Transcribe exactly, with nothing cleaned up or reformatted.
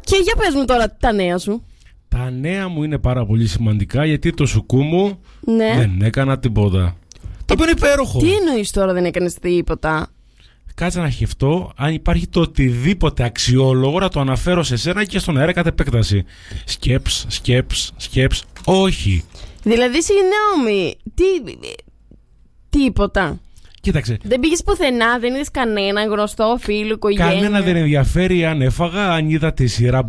Και για πες μου τώρα τα νέα σου. Τα νέα μου είναι πάρα πολύ σημαντικά, γιατί το σουκού μου Ναι. δεν έκανα τίποτα. Το οποίο είναι υπέροχο. Τι εννοείς τώρα δεν έκανες τίποτα? Κάτσε να σκεφτώ αν υπάρχει το οτιδήποτε αξιόλογο να το αναφέρω σε σένα και στον αέρα κατ' επέκταση. Σκέψ, σκέψ, σκέψ. Όχι. Δηλαδή, συγγνώμη, τι... τίποτα. Κοίταξε. Δεν πήγες πουθενά, δεν είδες κανένα γνωστό φίλο, οικογένεια? Κανένα δεν ενδιαφέρει αν έφαγα, αν είδα τη σειρά